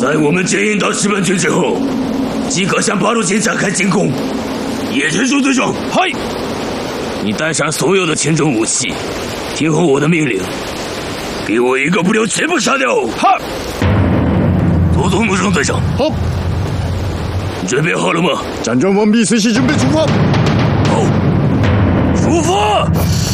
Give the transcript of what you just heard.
在我们接应到石门军之后，即可向八路军展开进攻。野田中队长， 嗨！ 你带上所有的轻重武器，听候我的命令，给我一个不留，全部杀掉！ 哈！ 佐藤木生队长， 好。 你准备好了吗？ 战争完毕，随时准备出发。 好，出发！